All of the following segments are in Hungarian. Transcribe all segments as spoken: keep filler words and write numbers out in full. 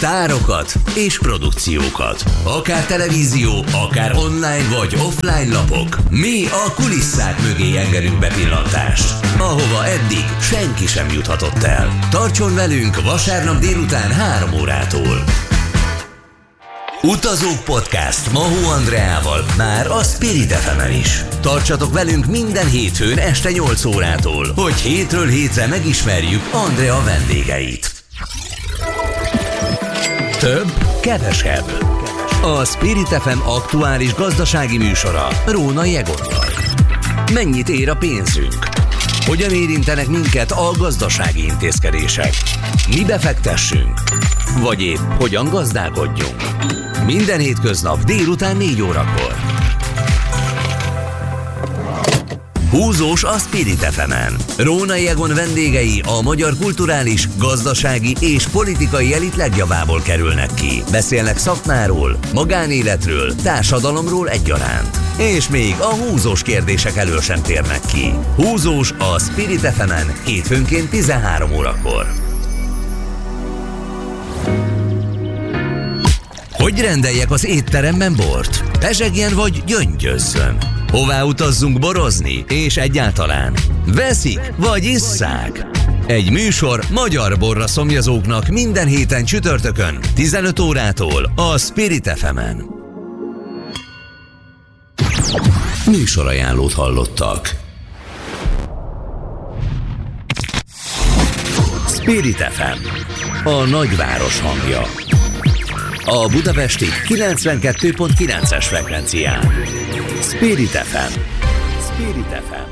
Sztárokat és produkciókat. Akár televízió, akár online vagy offline lapok. Mi a kulisszák mögé engedünk bepillantást, ahova eddig senki sem juthatott el. Tartson velünk vasárnap délután három órától. Utazók Podcast Mahó Andreával már a Spirit ef emen is. Tartsatok velünk minden hétfőn este nyolc órától, hogy hétről hétre megismerjük Andrea vendégeit. Több, kevesebb. A Spirit ef em aktuális gazdasági műsora Rónai Egonnal. Mennyit ér a pénzünk? Hogyan érintenek minket a gazdasági intézkedések? Mi befektessünk? Vagy épp hogyan gazdálkodjunk? Minden hétköznap délután négy órakor. Húzós a Spirit ef emen. Rónai Egon vendégei a magyar kulturális, gazdasági és politikai elit legjavából kerülnek ki. Beszélnek szakmáról, magánéletről, társadalomról egyaránt. És még a húzós kérdések elől sem térnek ki. Húzós a Spirit ef emen hétfőnként tizenhárom órakor. Hogy rendeljek az étteremben bort? Pezsegjen vagy gyöngyözzön? Hová utazzunk borozni? És egyáltalán veszik vagy isszák? Egy műsor magyar borra szomjazóknak minden héten csütörtökön tizenöt órától a Spirit ef emen. Műsorajánlót hallottak. Spirit ef em, a nagyváros hangja. A budapesti kilencvenkettő pont kilences frekvencián. Spirit ef em. Spirit ef em.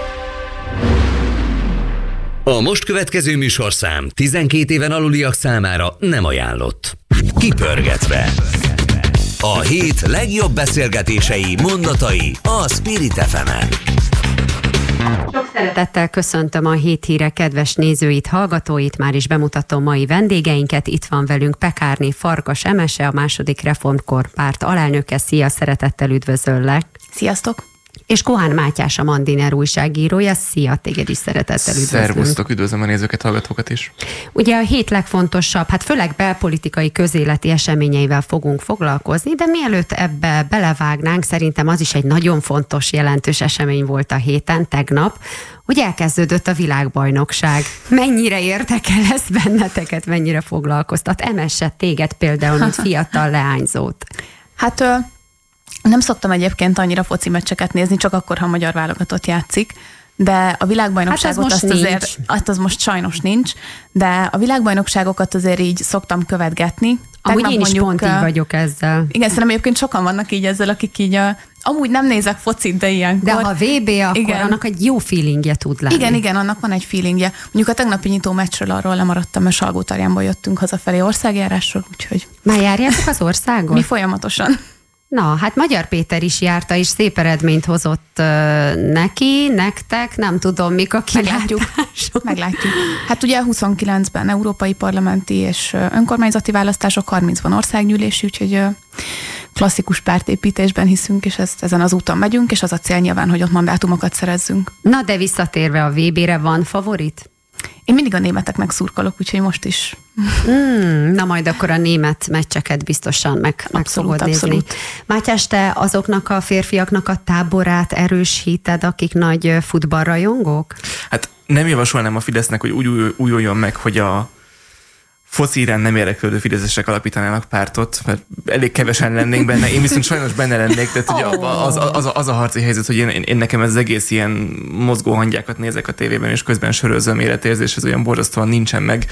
A most következő műsorszám tizenkét éven aluliak számára nem ajánlott. Kipörgetve. A hét legjobb beszélgetései, mondatai a Spirit ef emen. Sok szeretettel köszöntöm a Hét Híre kedves nézőit, hallgatóit, már is bemutatom mai vendégeinket. Itt van velünk Pekárné Farkas Emese, a második Reformkor párt alelnöke. Szia, szeretettel üdvözöllek. Sziasztok! És Kohán Mátyás, a Mandiner újságírója. Szia, téged is szeretettel üdvözlünk. Szervusztok, üdvözlöm a nézőket, hallgatókat is. Ugye a hét legfontosabb, hát főleg belpolitikai, közéleti eseményeivel fogunk foglalkozni, de mielőtt ebbe belevágnánk, szerintem az is egy nagyon fontos, jelentős esemény volt a héten, tegnap, hogy elkezdődött a világbajnokság. Mennyire érdekel ez benneteket, mennyire foglalkoztat? Emesse téged például, mint fiatal leányzót. Hát... Ö... Nem szoktam egyébként annyira foci meccseket nézni, csak akkor, ha a magyar válogatott játszik, de a világbajnokságot hát azt azért, azt az most sajnos nincs, de a világbajnokságokat azért így szoktam követgetni. Amúgy én is pont így vagyok ezzel. Igen, szerintem egyébként sokan vannak így ezzel, akik így a, amúgy nem nézek focit, de ilyenkor. De ha vé bé, akkor igen. Annak egy jó feelingje tud lenni. Igen, igen, annak van egy feelingje. Mondjuk a tegnapi nyitó meccsről arról lemaradtam, mert Salgótarjánból jöttünk hazafelé országjárásról, úgyhogy... Már járjátok az országon? Mi folyamatosan. Na, hát Magyar Péter is járta, és szép eredményt hozott uh, neki, nektek, nem tudom, mik a kilátások. Meglátjuk. Meglátjuk. Hát ugye huszonkilencben európai parlamenti és önkormányzati választások, harmincban országgyűlési, úgyhogy uh, klasszikus pártépítésben hiszünk, és ezt, ezen az úton megyünk, és az a cél nyilván, hogy ott mandátumokat szerezzünk. Na, de visszatérve a vé bére, van favorit? Én mindig a németeknek szurkolok, úgyhogy most is. Mm, na majd akkor a német meccseket biztosan meg, meg abszolút, fogod nézni. abszolút. Mátyás, te azoknak a férfiaknak a táborát erősíted, akik nagy futballrajongók? Hát nem javasolnám a Fidesznek, hogy úgy újuljon meg, hogy a foci irán nem érdeklődő fideszesek alapítanának pártot, mert elég kevesen lennénk benne. Én viszont sajnos benne lennék, tehát ugye oh. az, az, az, a, az a harci helyzet, hogy én, én nekem ez az egész ilyen mozgó hangyákat nézek a tévében, és közben sörözöm, életérzés, ez olyan borzasztóan nincsen meg.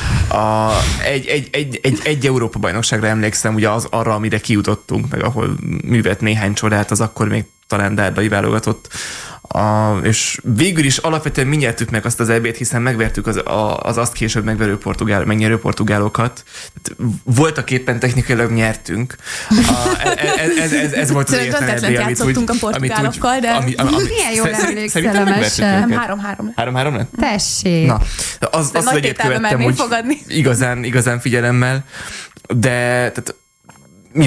A, egy, egy, egy, egy, egy Európa bajnokságra emlékszem, ugye az arra, amire kijutottunk, meg ahol művelt néhány csodát, az akkor még talán dárdai válogatott. A, és végül is alapvetően mi nyertük meg azt az é bét, hiszen megvertük az, a, az azt később megverő portugál, megnyerő portugálokat. Voltak éppen technikailag nyertünk. A, ez, ez, ez, ez volt az egyetlen é bé, amit úgy... a portugálokkal, úgy, de... Ami, ami, ami, milyen jól emlékszel, Emese. Nem, három-három. Három-három lett? Tessék. Na, az, azt egyet követtem, hogy igazán, igazán figyelemmel, de tehát, mivel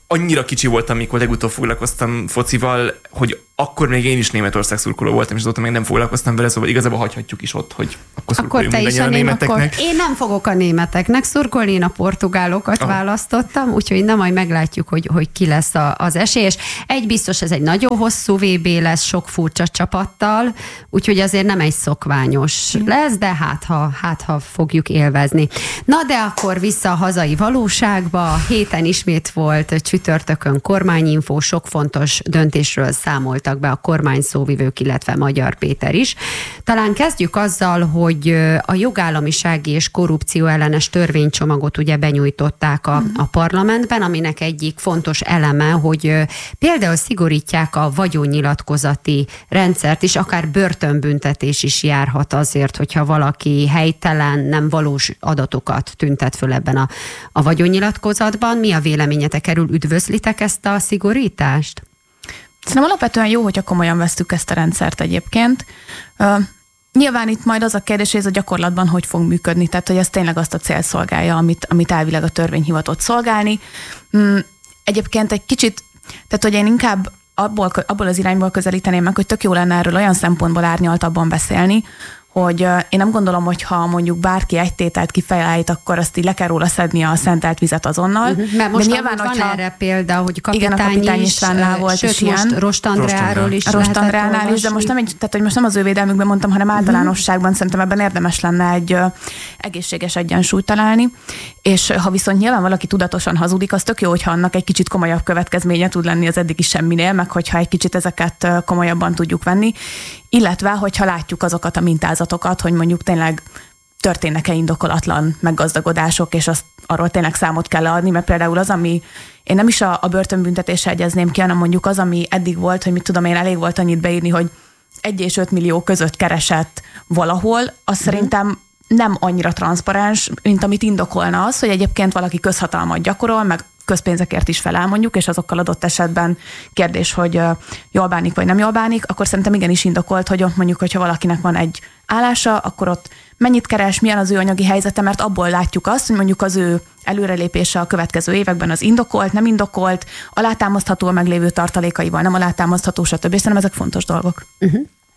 annyira kicsi voltam, amikor legutóbb foglalkoztam focival, hogy akkor még én is Németország szurkoló voltam, és azóta még nem foglalkoztam vele, szóval igazából hagyhatjuk is ott, hogy akkor szurkoljunk mindannyian a németeknek. Én nem fogok a németeknek szurkolni, én a portugálokat ah. választottam, úgyhogy nem majd meglátjuk, hogy, hogy ki lesz a, az esélyes. Egy biztos, ez egy nagyon hosszú vé bé lesz, sok furcsa csapattal, úgyhogy azért nem egy szokványos mm. lesz, de hát ha, hát ha fogjuk élvezni. Na de akkor vissza a hazai valóságba. Héten ismét volt csütörtökön kormányinfó, sok fontos döntésről számoltak be a kormány szóvivők, illetve Magyar Péter is. Talán kezdjük azzal, hogy a jogállamisági és korrupció ellenes törvénycsomagot ugye benyújtották a, a parlamentben, aminek egyik fontos eleme, hogy például szigorítják a vagyonnyilatkozati rendszert is, akár börtönbüntetés is járhat azért, hogyha valaki helytelen, nem valós adatokat tüntet föl ebben a, a vagyonnyilatkozatban. Mi a véleményetek erről? Üdvözlitek ezt a szigorítást? Szerintem alapvetően jó, hogyha komolyan vesztük ezt a rendszert egyébként. Uh, nyilván itt majd az a kérdés, hogy ez a gyakorlatban hogy fog működni, tehát hogy ez tényleg azt a cél szolgálja, amit, amit elvileg a törvény hivatott szolgálni. Um, egyébként egy kicsit, tehát hogy én inkább abból, abból az irányból közelíteném meg, hogy tök jó lenne erről olyan szempontból árnyaltabban beszélni, hogy én nem gondolom, hogy ha mondjuk bárki egy tételt kifejelállít, akkor azt így le kell róla szedni a szentelt vizet azonnal. Uh-huh. Mert most de nyilván, van hogyha, erre példa, hogy kapitány, igen, a kapitány is, volt sőt, is most ilyen. Rost Andreáról is Rost Andreánál is, de most nem egy, tehát, hogy most nem az ő védelmükben mondtam, hanem általánosságban uh-huh. szerintem ebben érdemes lenne egy uh, egészséges egyensúlyt találni, és ha viszont nyilván valaki tudatosan hazudik, az tök jó, hogyha annak egy kicsit komolyabb következménye tud lenni az eddigi semminél, meg hogyha egy kicsit ezeket uh, komolyabban tudjuk venni, illetve hogyha látjuk azokat a mintázatokat, hogy mondjuk tényleg történnek-e indokolatlan meggazdagodások, és azt arról tényleg számot kell adni, mert például az, ami én nem is a, a börtönbüntetésre egyezném ki, hanem mondjuk az, ami eddig volt, hogy mit tudom én, elég volt annyit beírni, hogy egy és öt millió között keresett valahol, az mm. szerintem nem annyira transzparens, mint amit indokolna az, hogy egyébként valaki közhatalmat gyakorol, meg közpénzekért is feláll mondjuk, és azokkal adott esetben kérdés, hogy jól bánik vagy nem jól bánik, akkor szerintem igenis indokolt, hogy ott mondjuk, hogyha valakinek van egy állása, akkor ott mennyit keres, milyen az ő anyagi helyzete, mert abból látjuk azt, hogy mondjuk az ő előrelépése a következő években az indokolt, nem indokolt, alátámasztható a meglévő tartalékaival, nem alátámasztható, stb. Szerintem ezek fontos dolgok. Uh-huh.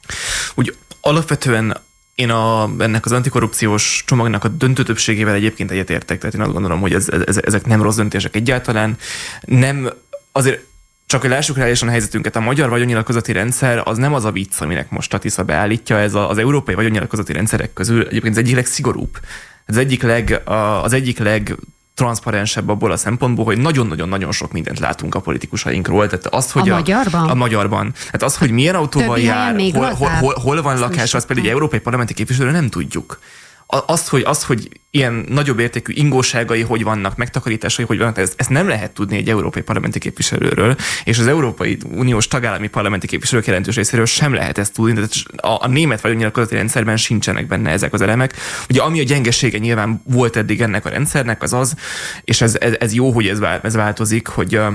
Úgy alapvetően én a, ennek az antikorrupciós csomagnak a döntő többségével egyébként egyetértek, tehát én azt gondolom, hogy ez, ez, ezek nem rossz döntések egyáltalán. Nem, azért csak hogy lássuk reálisan a helyzetünket, a magyar vagyonnyilatkozati rendszer az nem az a vicc, aminek most a TISZA beállítja, ez az európai vagyonnyilatkozati rendszerek közül egyébként az egyik legszigorúbb. Az egyik leg, az egyik leg transzparensebb abból a szempontból, hogy nagyon-nagyon-nagyon sok mindent látunk a politikusainkról. Tehát azt, hogy a, a magyarban? A magyarban. Tehát az, hogy milyen autóval jár, hol, hol, hol, hol van lakása, azt pedig egy európai parlamenti képviselő nem tudjuk. Azt, hogy, az, hogy ilyen nagyobb értékű ingóságai hogy vannak, megtakarításai hogy vannak, ezt, ezt nem lehet tudni egy európai parlamenti képviselőről, és az Európai Uniós tagállami parlamenti képviselők jelentős részéről sem lehet ezt tudni, de a, a német vagyonnyilatkozati rendszerben sincsenek benne ezek az elemek. Ugye ami a gyengesége nyilván volt eddig ennek a rendszernek, az az, és ez, ez, ez jó, hogy ez, ez változik, hogy uh,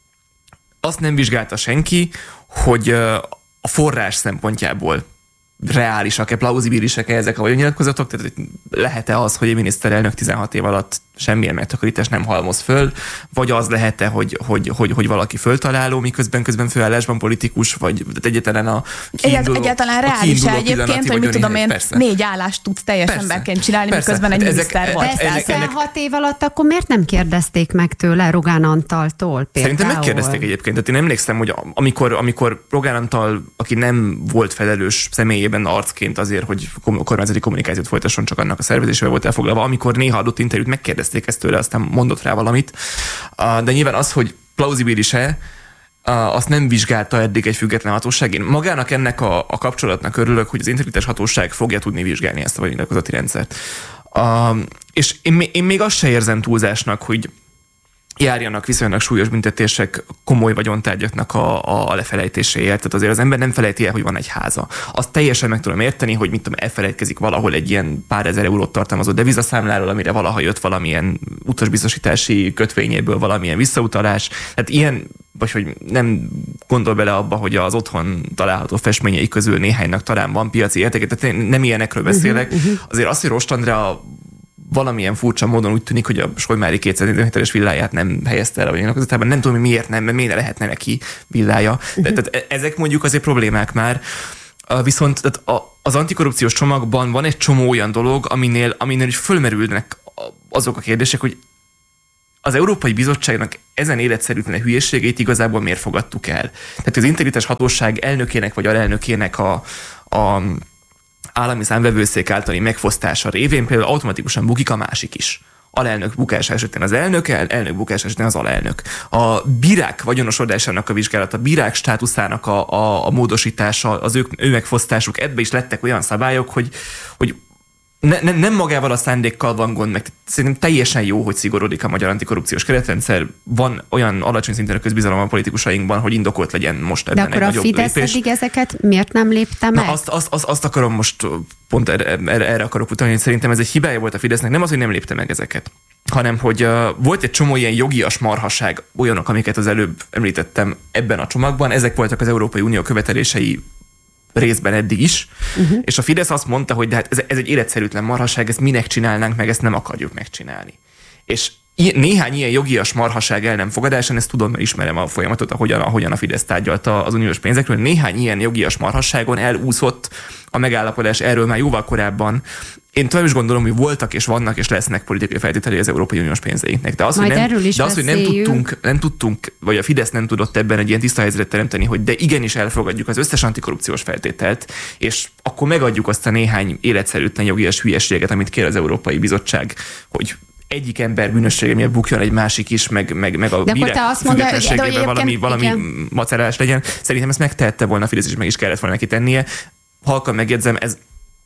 azt nem vizsgálta senki, hogy uh, a forrás szempontjából reálisak-e, plauzibilisek-e ezek a vagyonnyilatkozatok, tehát lehet-e az, hogy a miniszterelnök tizenhat év alatt semmilyen megtakarítást nem halmoz föl, vagy az lehet-e, hogy, hogy, hogy, hogy valaki föltaláló, miközben közben főállásban politikus, vagy egyáltalán a kiinduló, egyáltalán reális egyébként, hogy mit tudom én, persze. négy állást tudsz teljes persze. emberként csinálni, persze. miközben egy hát miniszter ezek, volt. De tizenhat év alatt akkor miért nem kérdezték meg tőle Rogán Antaltól például? Szerintem megkérdezték egyébként, tehát én emlékszem, hogy amikor, amikor Rogán Antal, aki nem volt felelős személyében arcként azért, hogy kormányzati kommunikációt folytasson, csak annak a szervezésével volt elfoglalva, amikor néha adott interjút megkérdezték ezt tőle, aztán mondott rá valamit. De nyilván az, hogy plauzibilis-e, azt nem vizsgálta eddig egy független hatóság. Én magának ennek a, a kapcsolatnak örülök, hogy az integritás hatóság fogja tudni vizsgálni ezt a vagyonnyilatkozati rendszert. És én, én még azt se érzem túlzásnak, hogy járjanak viszonylag súlyos büntetések komoly vagyontárgyaknak a, a lefelejtéséért. Tehát azért az ember nem felejti el, hogy van egy háza. Azt teljesen meg tudom érteni, hogy mit tudom, elfelejtkezik valahol egy ilyen pár ezer eurót tartalmazó devizaszámláról, amire valaha jött valamilyen utasbiztosítási kötvényéből valamilyen visszautalás. Tehát ilyen, vagy hogy nem gondol bele abba, hogy az otthon található festményei közül néhánynak talán van piaci értéke. Tehát nem ilyenekről beszélek. Uh-huh, uh-huh. Azért azt, hogy Rost Andrea valamilyen furcsa módon úgy tűnik, hogy a Solymári kétszáz négyzetméteres villáját nem helyezte el a nyilatkozatában. Nem tudom, miért nem, mert miért lehetne neki villája. De, tehát ezek mondjuk azért problémák már. Viszont tehát az antikorrupciós csomagban van egy csomó olyan dolog, aminél, aminél is fölmerülnek azok a kérdések, hogy az Európai Bizottságnak ezen életszerűtlen hülyeségét igazából miért fogadtuk el. Tehát az integritás hatóság elnökének vagy alelnökének a, a állami számvevőszék általi megfosztása révén például automatikusan bukik a másik is. Alelnök bukása esetén az elnök, el, elnök bukása esetén az alelnök. A bírák vagyonosodásának a vizsgálata, a bírák státuszának a, a, a módosítása, az ő, ő megfosztásuk, ebbe is lettek olyan szabályok, hogy, hogy ne, ne, nem magával a szándékkal van gond, meg szerintem teljesen jó, hogy szigorodik a magyar antikorrupciós keretrendszer. Van olyan alacsony szinten a közbizalom a politikusainkban, hogy indokolt legyen most ebben egy nagyobb lépés. De akkor a Fidesz eddig ezeket miért nem lépte meg? Na, azt, azt, azt, azt akarom most, pont erre, erre, erre akarok utalni, hogy szerintem ez egy hibája volt a Fidesznek, nem az, hogy nem lépte meg ezeket, hanem hogy uh, volt egy csomó ilyen jogias marhaság, olyanok, amiket az előbb említettem ebben a csomagban, ezek voltak az Európai Unió követelései részben eddig is, uh-huh. és a Fidesz azt mondta, hogy de hát ez, ez egy életszerűtlen marhaság, ezt minek csinálnánk meg, ezt nem akarjuk megcsinálni. És i- néhány ilyen jogias marhaság el nem fogadásán, ezt tudom, mert ismerem a folyamatot, ahogyan, ahogyan a Fidesz tárgyalta az uniós pénzekről, néhány ilyen jogias marhasságon elúszott a megállapodás erről már jóval korábban. Én tovább is gondolom, hogy voltak és vannak és lesznek politikai feltételei az Európai Uniós pénzeinknek. De az, hogy nem, de az, hogy nem tudtunk, nem tudtunk, vagy a Fidesz nem tudott ebben egy ilyen tiszta helyzetet teremteni, hogy de igenis elfogadjuk az összes antikorrupciós feltételt, és akkor megadjuk azt a néhány életszerűtlen jogias hülyeséget, amit kér az Európai Bizottság, hogy egyik ember bűnössége miatt bukjon egy másik is, meg, meg, meg a bírák függetlenségében valami, valami macerálás legyen. Szerintem ezt megtehette volna a Fidesz, és meg is kellett volna neki tennie. Halkan megjegyzem, ez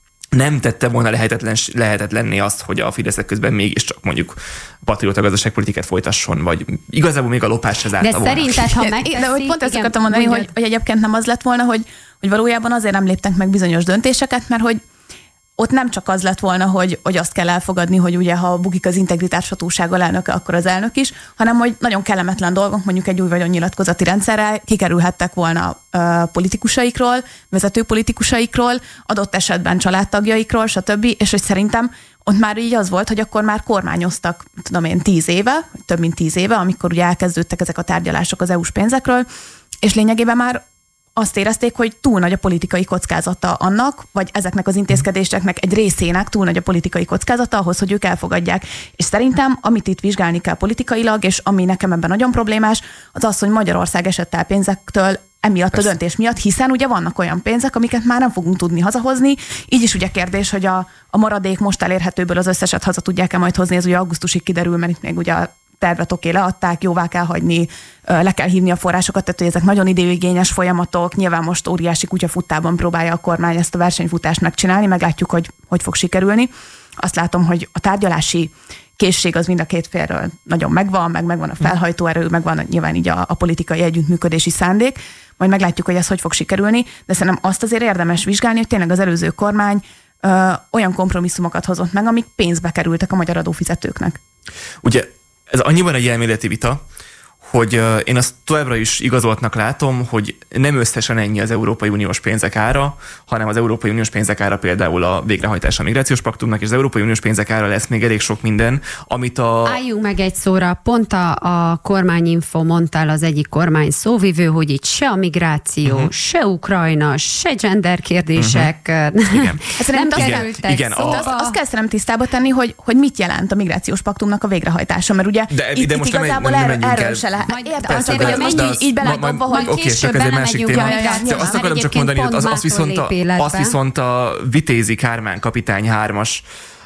nem tette volna lehetetlen, lehetetlenné azt, hogy a Fideszek közben mégiscsak mondjuk patrióta gazdaságpolitikát folytasson, vagy igazából még a lopás se zárta de volna. Szerinted, ha megteszik... De hogy pont ezt akartam mondani, hogy, hogy egyébként nem az lett volna, hogy, hogy valójában azért nem léptek meg bizonyos döntéseket, mert hogy ott nem csak az lett volna, hogy, hogy azt kell elfogadni, hogy ugye ha bukik az integritás hatóság alelnöke, akkor az elnök is, hanem hogy nagyon kellemetlen dolgok, mondjuk egy új vagyonnyilatkozati rendszerrel kikerülhettek volna uh, politikusaikról, vezető politikusaikról, adott esetben családtagjaikról, stb. És hogy szerintem ott már így az volt, hogy akkor már kormányoztak, tudom én, tíz éve, több mint tíz éve, amikor ugye elkezdődtek ezek a tárgyalások az é u-s pénzekről, és lényegében már azt érezték, hogy túl nagy a politikai kockázata annak, vagy ezeknek az intézkedéseknek egy részének túl nagy a politikai kockázata ahhoz, hogy ők elfogadják. És szerintem, amit itt vizsgálni kell politikailag, és ami nekem ebben nagyon problémás, az az, hogy Magyarország esett el pénzektől emiatt Persze. a döntés miatt, hiszen ugye vannak olyan pénzek, amiket már nem fogunk tudni hazahozni. Így is ugye kérdés, hogy a, a maradék most elérhetőből az összeset haza tudják-e majd hozni, ez ugye augusztusig kiderül, mert itt még ugye a tervet oké, leadták, jóvá kell hagyni, le kell hívni a forrásokat, tehát hogy ezek nagyon időigényes folyamatok, nyilván most óriási kutyafuttában próbálja a kormány ezt a versenyfutást megcsinálni, meglátjuk, hogy hogy fog sikerülni. Azt látom, hogy a tárgyalási készség az mind a két félről nagyon megvan, meg megvan a felhajtóerő, megvan nyilván így a, a politikai együttműködési szándék, majd meglátjuk, hogy ez hogy fog sikerülni, de szerintem azt azért érdemes vizsgálni, hogy tényleg az előző kormány ö, olyan kompromisszumokat hozott meg, amik pénzbe kerültek a magyar adófizetőknek. Ugye ez annyiban egy elméleti vita, hogy uh, én azt továbbra is igazoltnak látom, hogy nem összesen ennyi az Európai Uniós pénzek ára, hanem az Európai Uniós pénzek ára például a végrehajtása a migrációs paktumnak, és az Európai Uniós pénzek ára lesz még elég sok minden, amit a... Álljunk meg egy szóra, pont a, a kormányinfo mondtál az egyik kormány szóvivő, hogy itt se a migráció, uh-huh. se Ukrajna, se gender kérdések uh-huh. igen. nem igen. kerültek igen, szóba. Azt, azt kell szerintem tisztába tenni, hogy, hogy mit jelent a migrációs paktumnak a végrehajtása, mert ugye de, itt, de itt most igazából nem, nem erről, erről se lehet. Értem, hogy most így, így beledobva, hogy oké, csak ez egy másik téma. Azt akarom csak mondani, hogy az, az, viszont a, az viszont a Vitézi Kármán kapitány hármas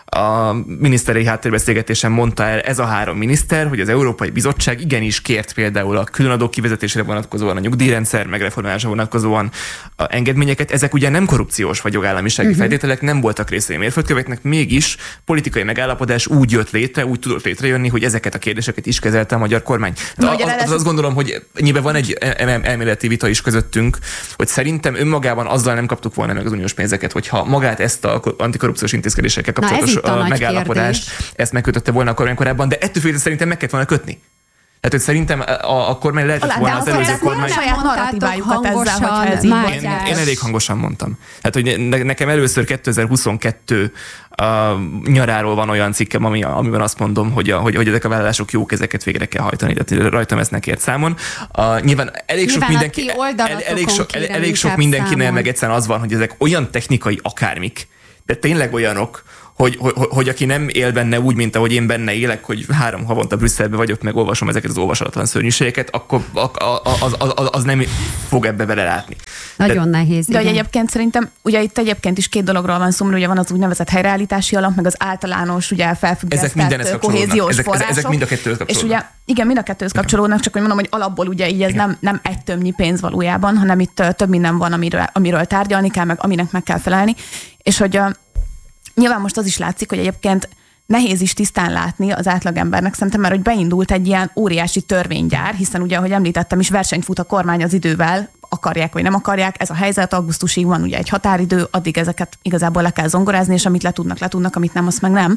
a miniszteri háttérbeszélgetésen mondta el ez a három miniszter, hogy az Európai Bizottság igenis kért például a különadók kivezetésére vonatkozóan, a nyugdíjrendszer megreformálásra vonatkozóan a engedményeket. Ezek ugye nem korrupciós vagy jogállamisági uh-huh. feltételek, nem voltak részei mérföldköveknek, mégis politikai megállapodás úgy jött létre, úgy tudott létrejönni, hogy ezeket a kérdéseket is kezelte a magyar kormány. De az, az, az azt gondolom, hogy nyilván van egy elméleti vita is közöttünk, hogy szerintem önmagában azzal nem kaptuk volna meg az uniós pénzeket, hogyha magát ezt a antikorrupciós intézkedésekkel kapcsolatos a megállapodást, kérdés. Ezt megkötötte volna a kormány korábban, de ettől függetlenül szerintem meg kellett volna kötni. Tehát, hogy szerintem a, a kormány lehetett volna az előző kormány... De saját narratívájukat ezzel, hogyha ez így én, én elég hangosan mondtam. Hát, hogy ne, nekem először kétezer-huszonkettő a nyaráról van olyan cikkem, ami, amiben azt mondom, hogy, a, hogy, hogy ezek a vállalások jók, ezeket végre kell hajtani. Tehát rajtam ezt nekért számon. A, nyilván elég nyilván sok mindenki, el, elég sok, el, elég sok mindenkinél számon. Meg egyszerűen az van, hogy ezek olyan technikai akármik, de tényleg olyanok, Hogy, hogy, hogy aki nem él benne úgy, mint ahogy én benne élek, hogy három havonta Brüsszelbe vagyok, meg olvasom ezeket az olvasalatlan szörnyűségeket, akkor az, az, az, az nem fog ebbe belelátni. Nagyon de, nehéz. De egyébként szerintem, ugye itt egyébként is két dologról van szó, mert ugye van az úgynevezett helyreállítási alap, meg az általános, ugye felfüggesztett kohéziós ezek, források. Ezek mind a kettőhöz kapcsolódnak. És ugye, igen, mind a kettőhöz kapcsolódnak, csak hogy mondom, hogy alapból ugye így ez nem, nem egy tömnyi pénz valójában, hanem itt több minden van, amiről, amiről tárgyalni kell, meg aminek meg kell felelni. És hogy nyilván most az is látszik, hogy egyébként nehéz is tisztán látni az átlagembernek, szerintem, mert hogy beindult egy ilyen óriási törvénygyár, hiszen ugye, ahogy említettem is, versenyt fut a kormány az idővel, akarják vagy nem akarják, ez a helyzet, augusztusig van ugye egy határidő, addig ezeket igazából le kell zongorázni, és amit le tudnak, le tudnak, amit nem, azt meg nem.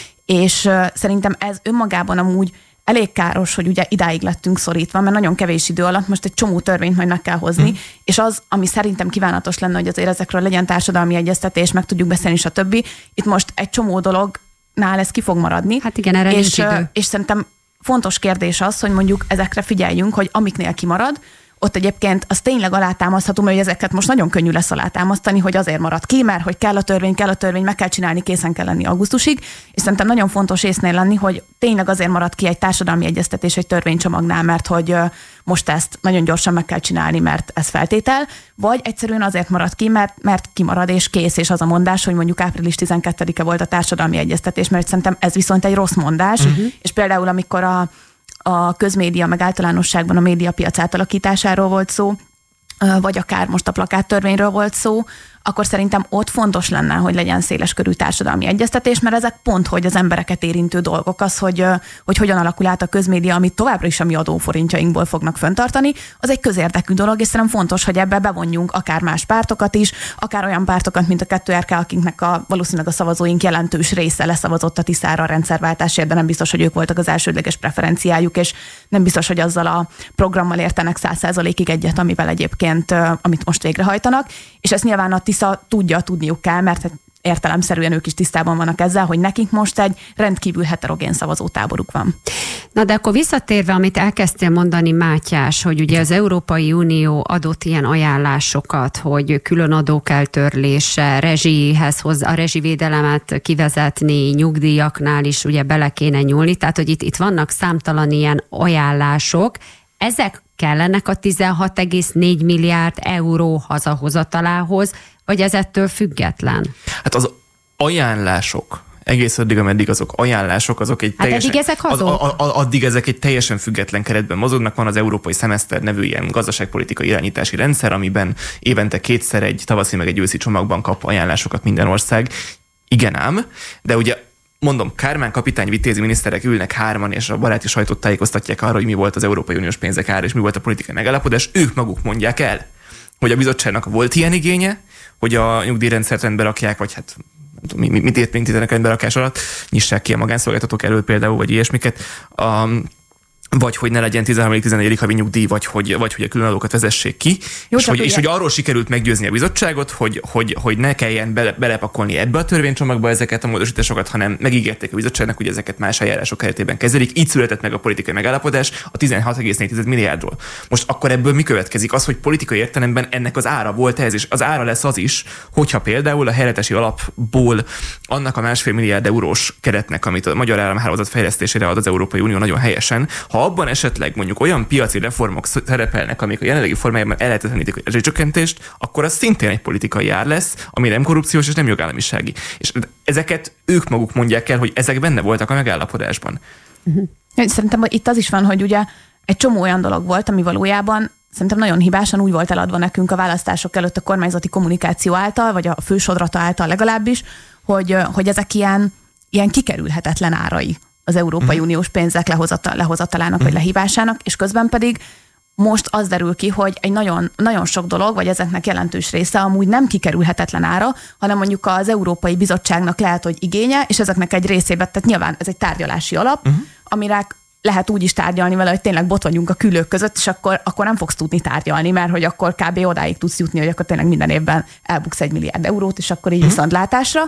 És uh, szerintem ez önmagában amúgy elég káros, hogy ugye idáig lettünk szorítva, mert nagyon kevés idő alatt most egy csomó törvényt majd meg kell hozni, mm. és az, ami szerintem kívánatos lenne, hogy azért ezekről legyen társadalmi egyeztetés, meg tudjuk beszélni, és a többi. Itt most egy csomó dolognál ez ki fog maradni. Hát igen, erre és, nincs idő. És szerintem fontos kérdés az, hogy mondjuk ezekre figyeljünk, hogy amiknél kimarad, ott egyébként az tényleg alátámasztható, mert ezeket most nagyon könnyű lesz alátámasztani, hogy azért marad ki, mert hogy kell a törvény, kell a törvény, meg kell csinálni, készen kell lenni augusztusig, és szerintem nagyon fontos észnél lenni, hogy tényleg azért marad ki egy társadalmi egyeztetés egy törvénycsomagnál, mert hogy most ezt nagyon gyorsan meg kell csinálni, mert ez feltétel, vagy egyszerűen azért marad ki, mert, mert kimarad és kész, és az a mondás, hogy mondjuk április tizenkettedike volt a társadalmi egyeztetés, mert szerintem ez viszont egy rossz mondás, uh-huh. és például amikor a a közmédia, meg általánosságban a médiapiac átalakításáról volt szó, vagy akár most a plakáttörvényről volt szó, akkor szerintem ott fontos lenne, hogy legyen széleskörű társadalmi egyeztetés, mert ezek pont, hogy az embereket érintő dolgok, az, hogy, hogy hogyan alakul át a közmédia, amit továbbra is a mi adóforintjainkból fognak fenntartani, az egy közérdekű dolog, és szerintem fontos, hogy ebbe bevonjunk akár más pártokat is, akár olyan pártokat, mint a kettő er ká, akiknek a, valószínűleg a szavazóink jelentős része leszavazott a Tiszára a rendszerváltásért, de nem biztos, hogy ők voltak az elsődleges preferenciájuk, és nem biztos, hogy azzal a programmal értenek száz százalékig egyet, amivel egyébként, amit most végrehajtanak, és ezt nyilván a Tisza tudja, tudniuk kell, mert értelemszerűen ők is tisztában vannak ezzel, hogy nekik most egy rendkívül heterogén szavazótáboruk van. Na de akkor visszatérve, amit elkezdtél mondani, Mátyás, hogy ugye az Európai Unió adott ilyen ajánlásokat, hogy külön adókeltörlése, rezsihez hoz, a rezsivédelemet kivezetni, nyugdíjaknál is ugye bele kéne nyúlni, tehát hogy itt, itt vannak számtalan ilyen ajánlások, ezek kellenek a tizenhat egész négy milliárd euró hazahozatalához, vagy ez ettől független? Hát az ajánlások, egész addig, ameddig azok ajánlások, azok egy hát teljesen... eddig ezek azok? Ad, ad, addig ezek egy teljesen független keretben mozognak. Van az Európai Szemeszter nevű ilyen gazdaságpolitikai irányítási rendszer, amiben évente kétszer egy tavaszi meg egy őszi csomagban kap ajánlásokat minden ország. Igen ám, de ugye mondom, Kármán kapitány, vitézi miniszterek ülnek hárman, és a baráti sajtót tájékoztatják arra, hogy mi volt az Európai Uniós pénzek ára, és mi volt a politikai megállapodás. Ők maguk mondják el, hogy a bizottságnak volt ilyen igénye, hogy a nyugdíjrendszert rendbe rakják, vagy hát mit, mit érténítenek rendberakás alatt, nyissák ki a magánszolgáltatók elől például, vagy ilyesmiket, um, vagy hogy ne legyen tizenharmadik tizennegyedik havi nyugdíj, vagy hogy, vagy hogy a különadókat vezessék ki, Jó, és, hogy, és hogy arról sikerült meggyőzni a bizottságot, hogy, hogy, hogy ne kelljen bele, belepakolni ebbe a törvénycsomagba ezeket a módosításokat, hanem megígérték a bizottságnak, hogy ezeket más eljárások keretében kezelik. Így született meg a politikai megállapodás a tizenhat egész négy milliárdról. Most akkor ebből mi következik? Az, hogy politikai értelemben ennek az ára volt ez, és az ára lesz az is, hogyha például a helyreállítási alapból annak a másfél milliárd eurós keretnek, amit a magyar államhálózat fejlesztésére ad az Európai Unió nagyon helyesen, ha abban esetleg mondjuk olyan piaci reformok szerepelnek, amik a jelenlegi formájában ellehetetlenítik a rezsicsökkentést, akkor az szintén egy politikai ár lesz, ami nem korrupciós és nem jogállamisági. És ezeket ők maguk mondják el, hogy ezek benne voltak a megállapodásban. Uh-huh. Szerintem itt az is van, hogy ugye egy csomó olyan dolog volt, ami valójában szerintem nagyon hibásan úgy volt eladva nekünk a választások előtt a kormányzati kommunikáció által, vagy a fősodrata által legalábbis, hogy, hogy ezek ilyen, ilyen kikerülhetetlen árai az Európai uh-huh. Uniós pénzek lehozata, lehozatalának uh-huh. vagy lehívásának, és közben pedig most az derül ki, hogy egy nagyon, nagyon sok dolog, vagy ezeknek jelentős része amúgy nem kikerülhetetlen ára, hanem mondjuk az Európai Bizottságnak lehet, hogy igénye, és ezeknek egy részében, tehát nyilván ez egy tárgyalási alap, uh-huh. amire lehet úgy is tárgyalni vele, hogy tényleg bot vagyunk a külők között, és akkor, akkor nem fogsz tudni tárgyalni, mert hogy akkor kb. Odáig tudsz jutni, hogy akkor tényleg minden évben elbuksz egy milliárd eurót, és akkor így viszontlátásra.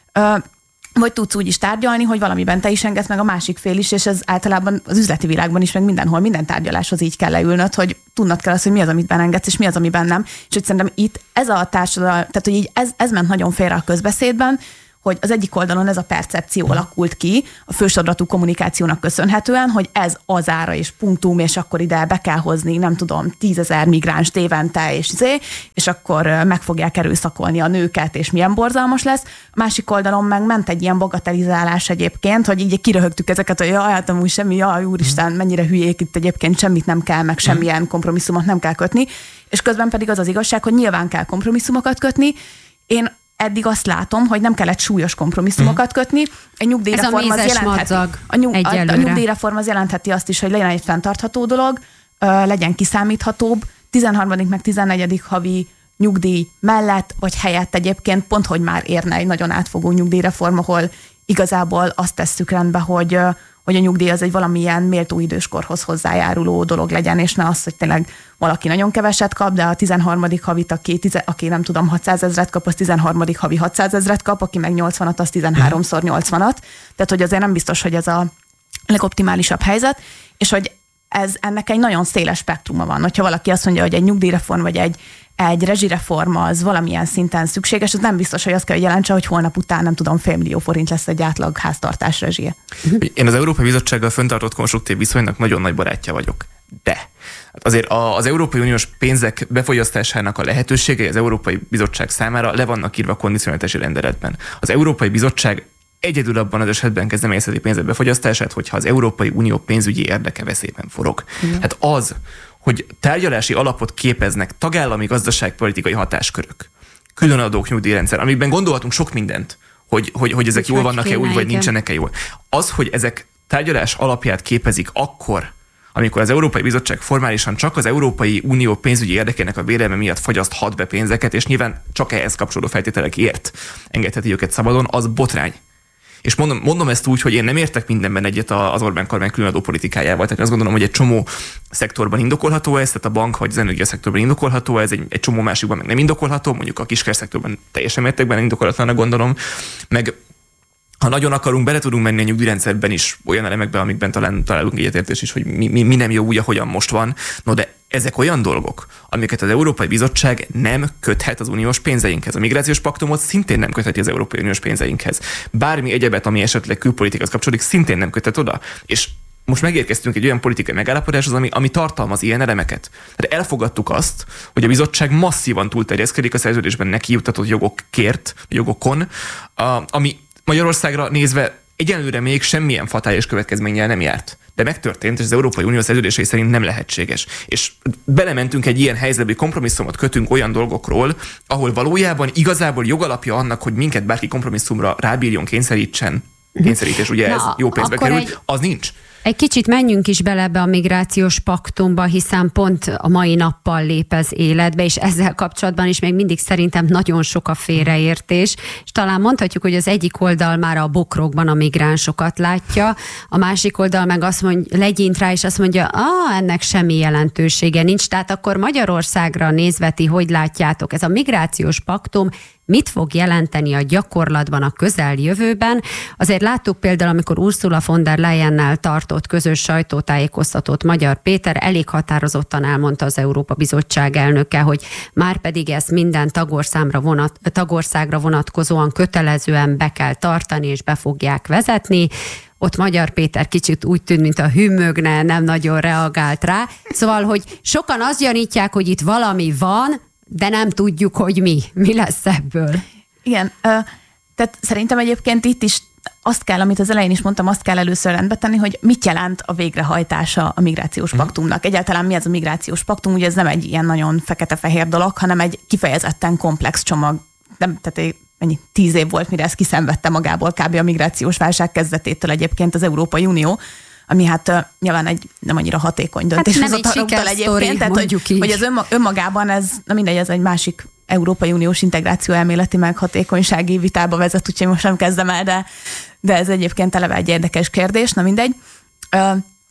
Vagy tudsz úgy is tárgyalni, hogy valamiben te is engedsz meg a másik fél is, és ez általában az üzleti világban is, meg mindenhol, minden tárgyaláshoz így kell leülnöd, hogy tudnod kell azt, hogy mi az, amit beengedsz, és mi az, amiben nem. És hogy szerintem itt ez a társadalom, tehát hogy így ez, ez ment nagyon félre a közbeszédben, hogy az egyik oldalon ez a percepció alakult ki a fősodratú kommunikációnak köszönhetően, hogy ez az ára és punktum, és akkor ide be kell hozni, nem tudom, tízezer migránst évente, és zé, és akkor meg fogják erőszakolni a nőket, és milyen borzalmas lesz. A másik oldalon meg ment egy ilyen bagatelizálás egyébként, hogy így kiröhögtük ezeket, hogy jaj, hát amúgy semmi, jaj, úristen, mennyire hülyék, itt egyébként semmit nem kell, meg semmilyen kompromisszumot nem kell kötni, és közben pedig az az igazság, hogy nyilván kell kompromisszumokat kötni. Én eddig azt látom, hogy nem kellett súlyos kompromisszumokat kötni. Egy nyugdíjreform az jelentheti, a, nyug, a, a nyugdíjreform az jelentheti azt is, hogy legyen egy fenntartható dolog, legyen kiszámíthatóbb, tizenharmadik meg tizennegyedik havi nyugdíj mellett, vagy helyett egyébként pont, hogy már érne egy nagyon átfogó nyugdíjreform, ahol igazából azt tesszük rendbe, hogy hogy a nyugdíj az egy valamilyen méltó időskorhoz hozzájáruló dolog legyen, és ne az, hogy tényleg valaki nagyon keveset kap, de a tizenharmadik havit, aki, tize, aki nem tudom, hatszázezret kap, az tizenharmadik havi hatszázezret kap, aki meg nyolcvanat, az tizenháromszor nyolcvanat. Tehát, hogy azért nem biztos, hogy ez a legoptimálisabb helyzet, és hogy ez, ennek egy nagyon széles spektruma van. Hogyha valaki azt mondja, hogy egy nyugdíjreform, vagy egy egy rezsireform az valamilyen szinten szükséges, az nem biztos, hogy azt kell, hogy jelentse, hogy holnap után nem tudom, fél millió forint lesz egy átlag háztartás rezsie. Én az Európai Bizottsággal fenntartott konstruktív viszonynak nagyon nagy barátja vagyok. De azért az Európai Uniós pénzek befogyasztásának a lehetőségei az Európai Bizottság számára le vannak írva a kondicionalitási rendeletben. Az Európai Bizottság egyedül abban az esetben kezdeményezheti pénzek befogyasztását, hogyha az Európai Unió pénzügyi érdeke veszélyben forog. Mm. Hát az, hogy tárgyalási alapot képeznek tagállami gazdaságpolitikai hatáskörök, különadók, nyugdíjrendszer, amikben gondolhatunk sok mindent, hogy, hogy, hogy ezek jól vannak-e úgy, vagy nincsenek-e jól. Az, hogy ezek tárgyalás alapját képezik akkor, amikor az Európai Bizottság formálisan csak az Európai Unió pénzügyi érdekének a védelme miatt fagyaszthat be pénzeket, és nyilván csak ehhez kapcsolódó feltételekért engedheti őket szabadon, az botrány. És mondom, mondom ezt úgy, hogy én nem értek mindenben egyet az Orbán kormány különadó politikájával. Tehát azt gondolom, hogy egy csomó szektorban indokolható ez, tehát a bank vagy az energia szektorban indokolható ez, egy, egy csomó másikban meg nem indokolható, mondjuk a kisker szektorban teljesen mértékben indokolatlannak gondolom. Meg ha nagyon akarunk, bele tudunk menni a nyugdíjrendszerben is olyan elemekbe, amikben talán találunk egyetértés is, hogy mi, mi, mi nem jó úgy, ahogyan most van. No, de ezek olyan dolgok, amiket az Európai Bizottság nem köthet az uniós pénzeinkhez. A migrációs paktumot szintén nem kötheti az Európai Uniós pénzeinkhez. Bármi egyebet, ami esetleg külpolitikához kapcsolódik, szintén nem köthet oda. És most megérkeztünk egy olyan politikai megállapodáshoz, ami, ami tartalmaz ilyen elemeket. Tehát elfogadtuk azt, hogy a bizottság masszívan túlterjeszkedik a szerződésben neki juttatott jogokért, jogokon, a, ami Magyarországra nézve egyenlőre még semmilyen fatályos következménnyel nem járt. De megtörtént, és az Európai Unió szerződései szerint nem lehetséges. És belementünk egy ilyen helyzetbe, hogy kompromisszumot kötünk olyan dolgokról, ahol valójában igazából jogalapja annak, hogy minket bárki kompromisszumra rábírjon, kényszerítsen, kényszerítés, ugye ez jó pénzbe kerül, egy... az nincs. Egy kicsit menjünk is bele ebbe a migrációs paktumba, hiszen pont a mai nappal lép ez életbe, és ezzel kapcsolatban is még mindig szerintem nagyon sok a félreértés, és talán mondhatjuk, hogy az egyik oldal már a bokrokban a migránsokat látja, a másik oldal meg azt mondja, legyint rá, és azt mondja, ah, ennek semmi jelentősége nincs, tehát akkor Magyarországra nézve ti hogy látjátok, ez a migrációs paktum mit fog jelenteni a gyakorlatban a közeljövőben? Azért láttuk például, amikor Ursula von der Leyennel tartott közös sajtótájékoztatót Magyar Péter, elég határozottan elmondta az Európa Bizottság elnöke, hogy már pedig ezt minden tagországra, vonat, tagországra vonatkozóan kötelezően be kell tartani, és be fogják vezetni. Ott Magyar Péter kicsit úgy tűnt, mint a hűmögne, nem nagyon reagált rá. Szóval, hogy sokan azt gyanítják, hogy itt valami van, de nem tudjuk, hogy mi. Mi lesz ebből? Igen, tehát szerintem egyébként itt is azt kell, amit az elején is mondtam, azt kell először rendbe tenni, hogy mit jelent a végrehajtása a migrációs paktumnak. Egyáltalán mi ez a migrációs paktum? Ugye ez nem egy ilyen nagyon fekete-fehér dolog, hanem egy kifejezetten komplex csomag. Nem, tehát ennyi, tíz év volt, mire ez kiszenvedte magából kb. A migrációs válság kezdetétől egyébként az Európai Unió, ami hát uh, nyilván egy nem annyira hatékony döntéshozataloktal hát egyébként, tehát hogy, hogy az önmagában ez, na mindegy, ez egy másik Európai Uniós integráció elméleti meg hatékonysági vitába vezet, úgyhogy most nem kezdem el, de, de ez egyébként eleve egy érdekes kérdés, na mindegy. Uh,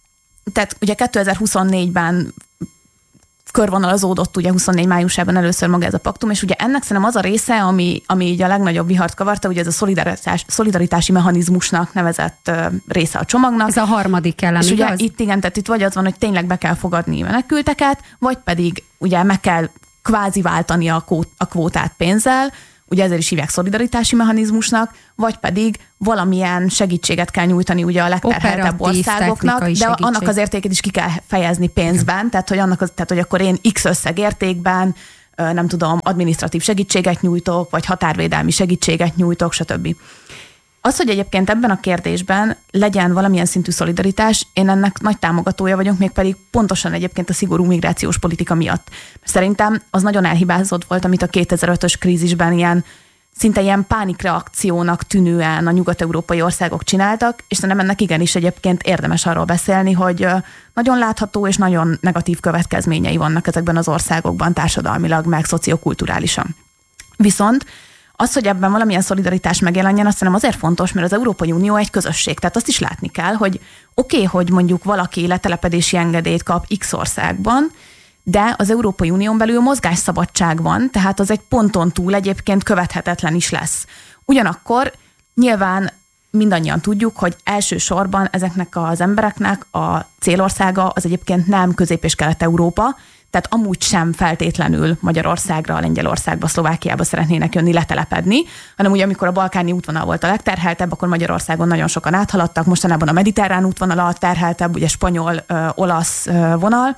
tehát ugye kétezer-huszonnégyben körvonalazódott ugye huszonnégy májusában először maga ez a paktum, és ugye ennek szerintem az a része, ami, ami így a legnagyobb vihart kavarta, ugye ez a szolidaritás, szolidaritási mechanizmusnak nevezett uh, része a csomagnak. Ez a harmadik elem, és igaz? ugye itt igen, tehát itt vagy az van, hogy tényleg be kell fogadni menekülteket, vagy pedig ugye meg kell kvázi váltani a, kó, a kvótát pénzzel, ugye ezért is hívják szolidaritási mechanizmusnak, vagy pedig valamilyen segítséget kell nyújtani ugye a legterheltebb országoknak, de segítség. Annak az értékét is ki kell fejezni pénzben, tehát hogy, annak az, tehát hogy akkor én X összeg értékben, nem tudom, adminisztratív segítséget nyújtok, vagy határvédelmi segítséget nyújtok, stb. Az, hogy egyébként ebben a kérdésben legyen valamilyen szintű szolidaritás, én ennek nagy támogatója vagyok, mégpedig pontosan egyébként a szigorú migrációs politika miatt. Szerintem az nagyon elhibázott volt, amit a kétezer-ötös krízisben ilyen szinte ilyen pánikreakciónak tűnően a nyugat-európai országok csináltak, és szerintem ennek igenis egyébként érdemes arról beszélni, hogy nagyon látható és nagyon negatív következményei vannak ezekben az országokban társadalmilag, meg szociokulturálisan. Viszont az, hogy ebben valamilyen szolidaritás megjelenjen, azt hiszem azért fontos, mert az Európai Unió egy közösség. Tehát azt is látni kell, hogy oké, okay, hogy mondjuk valaki letelepedési engedélyt kap X országban, de az Európai Unión belül mozgásszabadság van, tehát az egy ponton túl egyébként követhetetlen is lesz. Ugyanakkor nyilván mindannyian tudjuk, hogy elsősorban ezeknek az embereknek a célországa az egyébként nem Közép- és Kelet-Európa, tehát amúgy sem feltétlenül Magyarországra, Lengyelországba, Szlovákiába szeretnének jönni letelepedni, hanem ugye amikor a balkáni útvonal volt a legterheltebb, akkor Magyarországon nagyon sokan áthaladtak, mostanában a mediterrán útvonal a terheltebb, ugye spanyol, ö, olasz ö, vonal,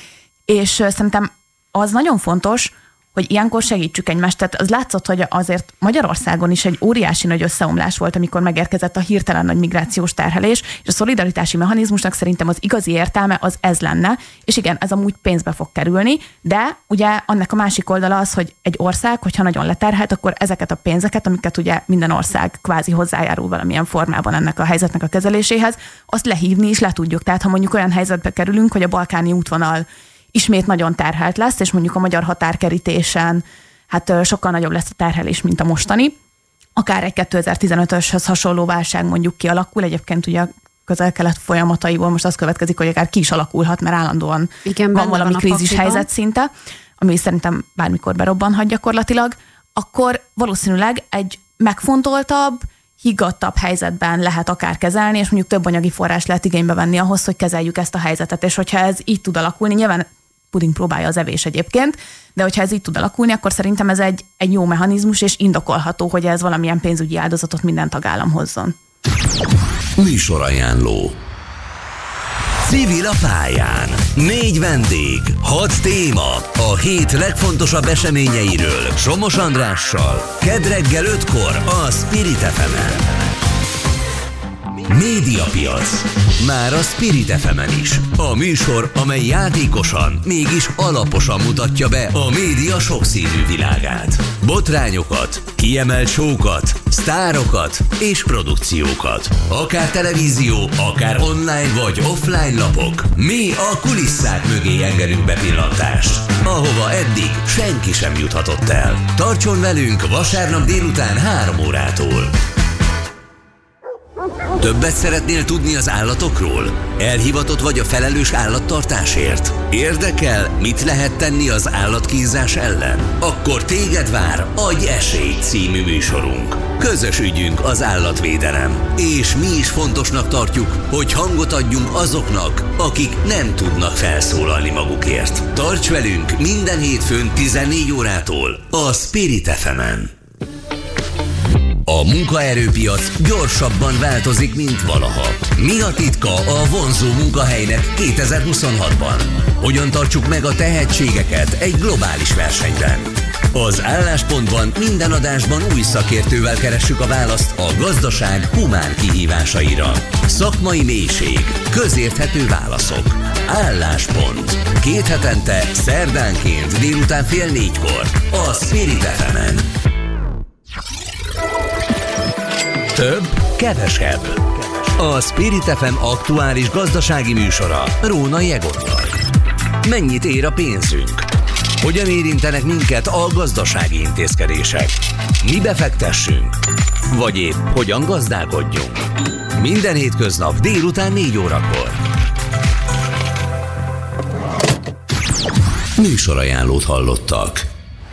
és ö, szerintem az nagyon fontos, hogy ilyenkor segítsük egymást. Tehát az látszott, hogy azért Magyarországon is egy óriási nagy összeomlás volt, amikor megérkezett a hirtelen nagy migrációs terhelés, és a szolidaritási mechanizmusnak szerintem az igazi értelme az ez lenne, és igen, ez amúgy pénzbe fog kerülni, de ugye annak a másik oldala az, hogy egy ország, hogyha nagyon leterhelt, akkor ezeket a pénzeket, amiket ugye minden ország kvázi hozzájárul valamilyen formában ennek a helyzetnek a kezeléséhez, azt lehívni is le tudjuk. Tehát ha mondjuk olyan helyzetbe kerülünk, hogy a balkáni útvonal ismét nagyon terhelt lesz, és mondjuk a magyar határkerítésen hát sokkal nagyobb lesz a terhelés, mint a mostani. Akár egy kétezer-tizenötöshöz hasonló válság mondjuk kialakul, egyébként ugye a közel-kelet folyamataiból most az következik, hogy akár ki is alakulhat, mert állandóan igen, van valami van krízis helyzet szinte, ami szerintem bármikor berobbanhat gyakorlatilag, akkor valószínűleg egy megfontoltabb, higgadtabb helyzetben lehet akár kezelni, és mondjuk több anyagi forrás lehet igénybe venni ahhoz, hogy kezeljük ezt a helyzetet. És hogyha ez így tud alakulni, nyilván puding próbálja az evés egyébként, de hogyha ez így tud alakulni, akkor szerintem ez egy, egy jó mechanizmus, és indokolható, hogy ez valamilyen pénzügyi áldozatot minden tagállam hozzon. Műsorajánló. Civil a pályán. Négy vendég, hat téma. A hét legfontosabb eseményeiről Somos Andrással. Kedd reggel ötkor a Spirit ef emen. Médiapiac. Már a Spirit ef emen is. A műsor, amely játékosan, mégis alaposan mutatja be a média sokszínű világát. Botrányokat, kiemelt show-kat, sztárokat és produkciókat. Akár televízió, akár online vagy offline lapok. Mi a kulisszák mögé engedünk bepillantást, ahova eddig senki sem juthatott el. Tartson velünk vasárnap délután három órától. Többet szeretnél tudni az állatokról? Elhivatott vagy a felelős állattartásért? Érdekel, mit lehet tenni az állatkínzás ellen? Akkor téged vár Adj esélyt című műsorunk. Közös ügyünk az állatvédelem. És mi is fontosnak tartjuk, hogy hangot adjunk azoknak, akik nem tudnak felszólalni magukért. Tarts velünk minden hétfőn tizennégy órától a Spirit ef emen. A munkaerőpiac gyorsabban változik, mint valaha. Mi a titka a vonzó munkahelynek kétezer-huszonhatban? Hogyan tartsuk meg a tehetségeket egy globális versenyben? Az Álláspontban minden adásban új szakértővel keressük a választ a gazdaság humán kihívásaira. Szakmai mélység, közérthető válaszok. Álláspont. Két hetente, szerdánként délután fél négykor a Spirit ef emen. Több, kevesebb. A Spirit ef em aktuális gazdasági műsora Rónai Egonnal. Mennyit ér a pénzünk? Hogyan érintenek minket a gazdasági intézkedések? Mi befektessünk? Vagy épp hogyan gazdálkodjunk? Minden hétköznap délután négy órakor. Műsorajánlót hallottak.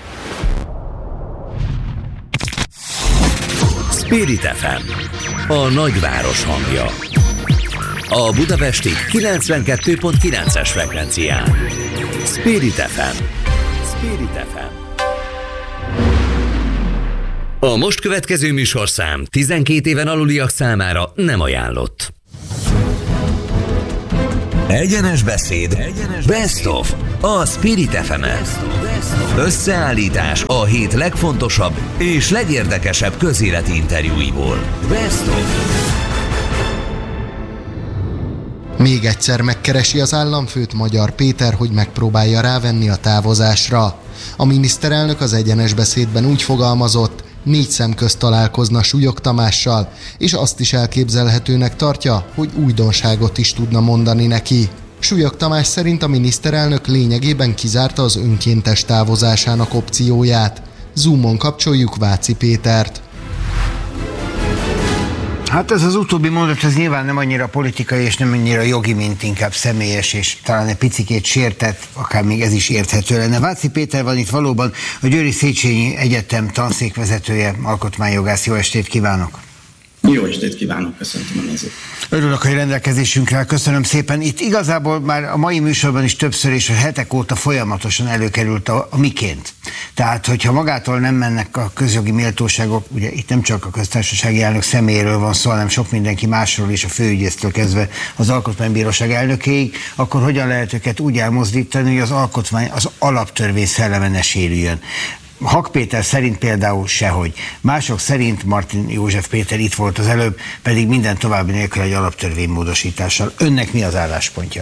Spirit ef em, a nagyváros hangja. A budapesti kilencvenkettő pont kilences frekvencián. Spirit ef em. Spirit ef em. A most következő műsorszám tizenkét éven aluliak számára nem ajánlott. Egyenes beszéd. Egyenes Best of. A Spirit ef em-en. Összeállítás a hét legfontosabb és legérdekesebb közéleti interjúiból. Best of. Még egyszer megkeresi az államfőt Magyar Péter, hogy megpróbálja rávenni a távozásra. A miniszterelnök az Egyenes beszédben úgy fogalmazott, négy szem közt találkozna Súlyog Tamással, és azt is elképzelhetőnek tartja, hogy újdonságot is tudna mondani neki. Súlyog Tamás szerint a miniszterelnök lényegében kizárta az önkéntes távozásának opcióját. Zoomon kapcsoljuk Váci Pétert. Hát ez az utóbbi mondat, ez nyilván nem annyira politikai és nem annyira jogi, mint inkább személyes, és talán egy picikét sértett, akár még ez is érthető lenne. Váci Péter van itt valóban, a Győri Széchenyi Egyetem tanszékvezetője, alkotmányjogász. Jó estét kívánok! Jó estét kívánok, köszöntöm a nézőt. Örülök, hogy rendelkezésünkre, köszönöm szépen. Itt igazából már a mai műsorban is többször és a hetek óta folyamatosan előkerült a, a miként. Tehát, hogyha magától nem mennek a közjogi méltóságok, ugye itt nem csak a köztársasági elnök személyéről van szó, hanem sok mindenki másról is, a főügyésztől kezdve az Alkotmánybíróság elnökéig, akkor hogyan lehet őket úgy elmozdítani, hogy az alkotmány, az alaptörvény szelleme ne sérüljön. Hak Péter szerint például sehogy. Mások szerint, Martin József Péter itt volt az előbb, pedig minden további nélkül egy alaptörvénymódosítással. Önnek mi az álláspontja?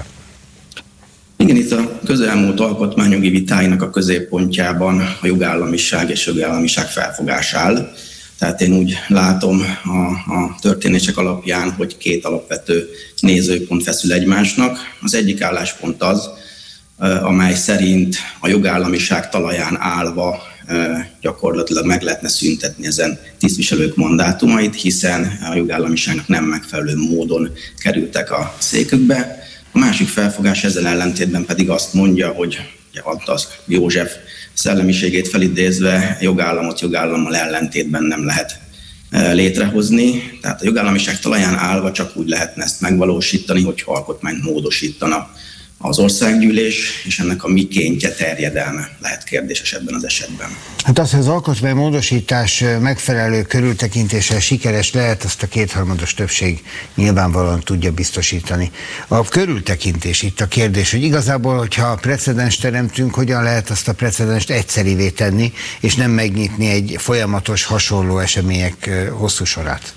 Igen, itt a közelmúlt alkotmányjogi vitáinak a középpontjában a jogállamiság és jogállamiság felfogás áll. Tehát én úgy látom a, a történések alapján, hogy két alapvető nézőpont feszül egymásnak. Az egyik álláspont az, amely szerint a jogállamiság talaján állva gyakorlatilag meg lehetne szüntetni ezen tisztviselők mandátumait, hiszen a jogállamiságnak nem megfelelő módon kerültek a székükbe. A másik felfogás ezzel ellentétben pedig azt mondja, hogy az József szellemiségét felidézve jogállamot jogállammal ellentétben nem lehet létrehozni. Tehát a jogállamiság talaján állva csak úgy lehetne ezt megvalósítani, hogyha alkotmányt módosítana az országgyűlés, és ennek a mikéntje, terjedelme lehet kérdéses ebben az esetben. Hát az, hogy az alkotmánymódosítás megfelelő körültekintéssel sikeres lehet, azt a kétharmados többség nyilvánvalóan tudja biztosítani. A körültekintés itt a kérdés, hogy igazából, hogyha precedens teremtünk, hogyan lehet azt a precedenst egyszerivé tenni, és nem megnyitni egy folyamatos, hasonló események hosszú sorát?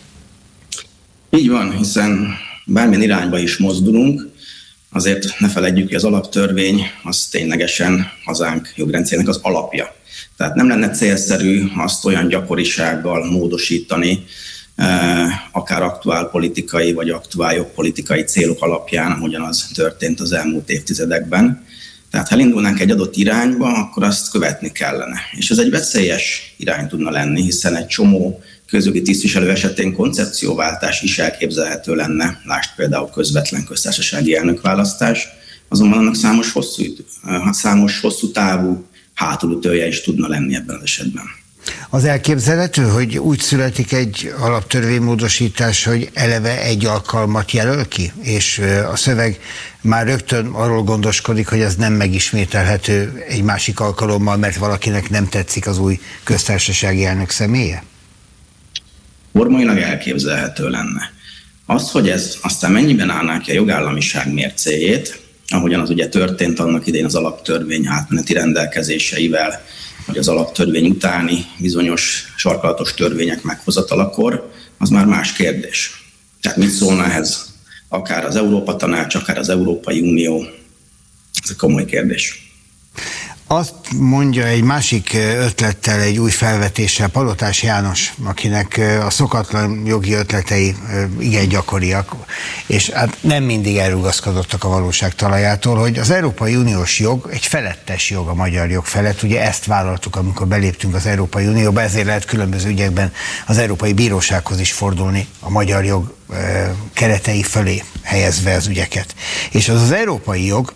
Így van, hiszen bármilyen irányba is mozdulunk, azért ne feledjük, hogy az alaptörvény az ténylegesen hazánk jogrendszerének az alapja. Tehát nem lenne célszerű azt olyan gyakorisággal módosítani, akár aktuál politikai vagy aktuál jogpolitikai célok alapján, ahogyan az történt az elmúlt évtizedekben. Tehát ha elindulnánk egy adott irányba, akkor azt követni kellene. És ez egy veszélyes irány tudna lenni, hiszen egy csomó közjogi tisztviselő esetén koncepcióváltás is elképzelhető lenne, lásd például közvetlen köztársasági elnökválasztás, azonban annak számos hosszú, számos hosszú távú hátulütője is tudna lenni ebben az esetben. Az elképzelhető, hogy úgy születik egy alaptörvénymódosítás, hogy eleve egy alkalmat jelöl ki, és a szöveg már rögtön arról gondoskodik, hogy ez nem megismételhető egy másik alkalommal, mert valakinek nem tetszik az új köztársasági elnök személye? Formailag elképzelhető lenne. Az, hogy ez aztán mennyiben állná ki a jogállamiság mércéjét, ahogyan az ugye történt annak idején az alaptörvény átmeneti rendelkezéseivel, vagy az alaptörvény utáni bizonyos sarkalatos törvények meghozatalakor, az már más kérdés. Tehát mit szólna ehhez akár az Európa Tanács, akár az Európai Unió? Ez egy komoly kérdés. Azt mondja egy másik ötlettel, egy új felvetéssel Palotás János, akinek a szokatlan jogi ötletei igen gyakoriak, és hát nem mindig elrugaszkodottak a valóság talajától, hogy az Európai Uniós jog egy felettes jog a magyar jog felett. Ugye ezt vállaltuk, amikor beléptünk az Európai Unióba, ezért lehet különböző ügyekben az Európai Bírósághoz is fordulni a magyar jog keretei fölé helyezve az ügyeket. És az az európai jog,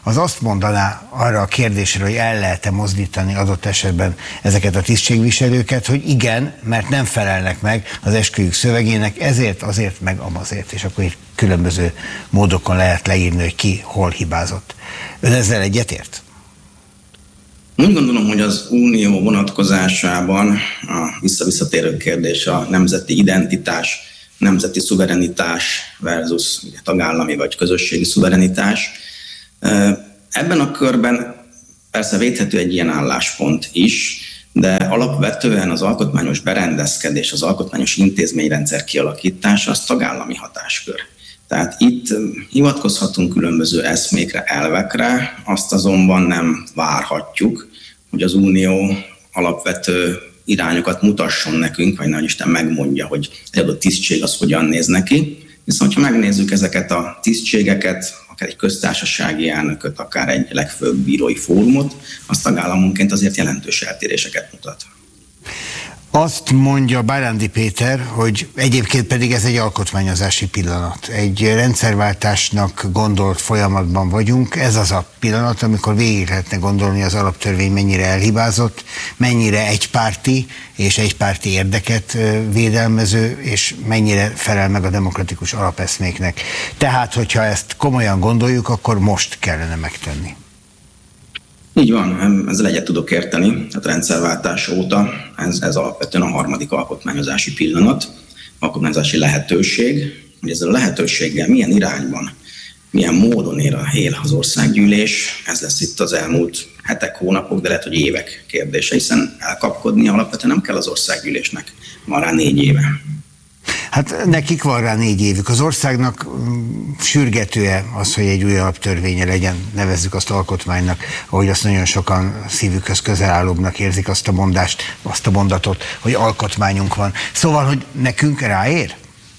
az azt mondaná arra a kérdésre, hogy el lehet-e mozdítani adott esetben ezeket a tisztségviselőket, hogy igen, mert nem felelnek meg az esküjük szövegének, ezért, azért, meg amazért, és akkor itt különböző módokon lehet leírni, hogy ki hol hibázott. Ön ezzel egyetért? Úgy gondolom, hogy az unió vonatkozásában a visszavisszatérő kérdés a nemzeti identitás, nemzeti szuverenitás versus tagállami vagy közösségi szuverenitás. Ebben a körben persze védhető egy ilyen álláspont is, de alapvetően az alkotmányos berendezkedés, az alkotmányos intézményrendszer kialakítása az tagállami hatáskör. Tehát itt hivatkozhatunk különböző eszmékre, elvekre, azt azonban nem várhatjuk, hogy az Unió alapvető irányokat mutasson nekünk, vagy nagy Isten megmondja, hogy egy adott tisztség az hogyan néz neki. Viszont, ha megnézzük ezeket a tisztségeket, akár egy köztársasági elnököt, akár egy legfőbb bírói fórumot, az tagállamonként azért jelentős eltéréseket mutat. Azt mondja Bárándi Péter, hogy egyébként pedig ez egy alkotmányozási pillanat. Egy rendszerváltásnak gondolt folyamatban vagyunk. Ez az a pillanat, amikor végig lehetne gondolni az alaptörvény mennyire elhibázott, mennyire egypárti és egypárti érdeket védelmező, és mennyire felel meg a demokratikus alapeszméknek. Tehát, hogyha ezt komolyan gondoljuk, akkor most kellene megtenni. Így van, ezzel egyet tudok érteni. A rendszerváltás óta ez, ez alapvetően a harmadik alkotmányozási pillanat, alkotmányozási lehetőség, hogy ezzel a lehetőséggel milyen irányban, milyen módon ér, él az országgyűlés, ez lesz itt az elmúlt hetek, hónapok, de lehet, hogy évek kérdése, hiszen elkapkodni alapvetően nem kell az országgyűlésnek, van rá négy éve. Hát nekik van rá négy évük. Az országnak sürgetője az, hogy egy új alaptörvénye legyen, nevezzük azt alkotmánynak, ahogy azt nagyon sokan szívükhöz közel állóbbnak érzik azt a mondást, azt a mondatot, hogy alkotmányunk van. Szóval, hogy nekünk ráér?